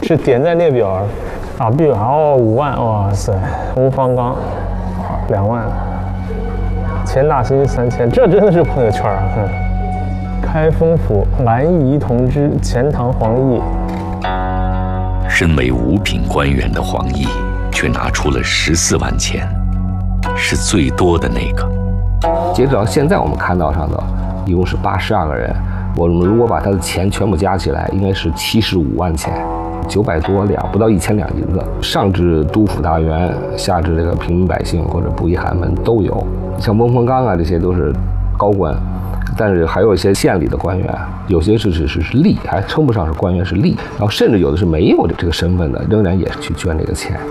是点在列表啊，B 哦5万，哇塞，吴方刚2万，钱大兴3000，这真的是朋友圈啊！开封府蓝仪同知钱塘黄奕， 身为五品官员的黄奕，却拿出了14万钱，是最多的那个。 截止到现在，我们看到上头一共是82个人。我们如果把他的钱全部加起来，应该是75万钱，900多两，不到1000两银子。上至督府大员，下至这个平民百姓或者布衣寒门都有。像翁冯刚啊，这些都是高官，但是还有一些县里的官员，有些是吏，还称不上是官员，是吏。然后甚至有的是没有这个身份的，仍然也是去捐这个钱。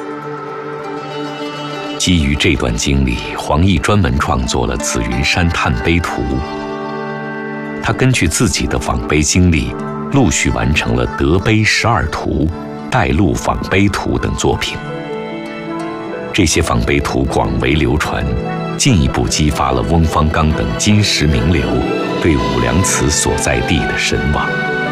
基于这段经历，黄奕专门创作了《紫云山探碑图》。他根据自己的访碑经历，陆续完成了《德碑12图》《带路访碑图》等作品。这些访碑图广为流传，进一步激发了翁方刚等金石名流对武良祠所在地的神往。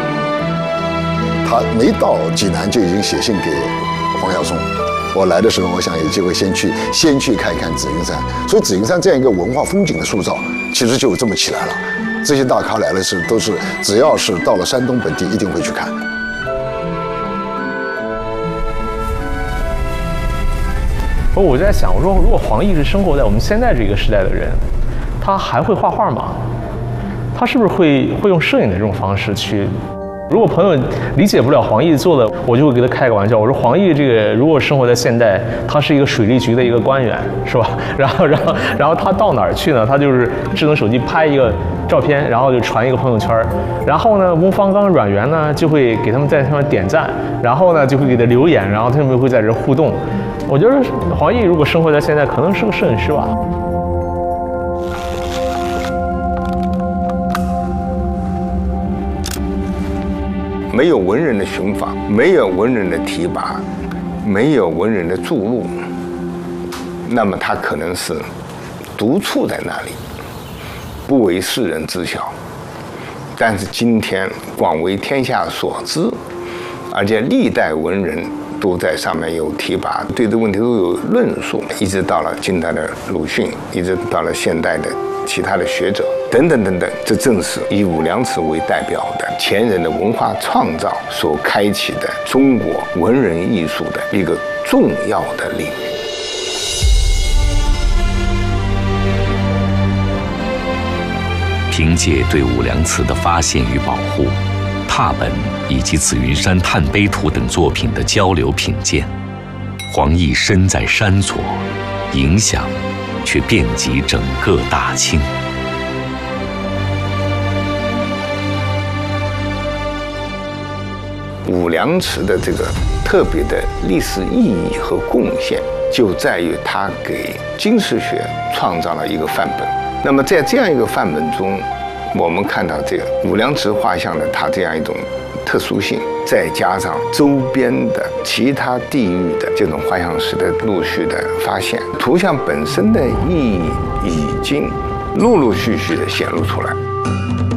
他没到济南就已经写信给黄孝松，我来的时候，我想有机会先去看一看紫云山。所以紫云山这样一个文化风景的塑造，其实就这么起来了。这些大咖来了都是只要是到了山东本地，一定会去看。 我就在想，我说如果黄奕是生活在我们现在这个时代的人，他还会画画吗？他是不是会用摄影的这种方式去？如果朋友理解不了黄奕做的，我就会给他开个玩笑，我说黄奕这个如果生活在现代，他是一个水利局的一个官员，是吧？然后他到哪儿去呢？他就是智能手机拍一个照片，然后就传一个朋友圈，然后呢，翁方刚、阮元呢就会给他们在上面点赞，然后呢就会给他留言，然后他们会在这互动。我觉得黄奕如果生活在现在，可能是个摄影师吧。 没有文人的寻访，没有文人的提拔，没有文人的注入，那么他可能是独处在那里，不为世人知晓。但是今天广为天下所知，而且历代文人都在上面有提拔，对这个问题都有论述，一直到了近代的鲁迅，一直到了现代的其他的学者等等等等，这正是以武良祠为代表的前人的文化创造所开启的中国文人艺术的一个重要的领域。 凭借对武良祠的发现与保护、拓本以及《紫云山探碑图》等作品的交流品鉴，黄奕身在山左，影响却遍及整个大清。 武良祠的这个特别的历史意义和贡献，就在于它给金石学创造了一个范本。那么在这样一个范本中，我们看到这个武良祠画像的它这样一种特殊性，再加上周边的其他地域的这种画像石的陆续的发现，图像本身的意义已经陆陆续续的显露出来。